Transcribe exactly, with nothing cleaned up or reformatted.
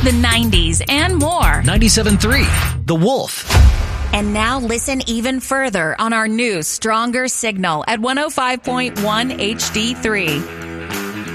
the nineties, and more. ninety-seven point three, The Wolf. And now listen even further on our new, stronger signal at one oh five point one H D three.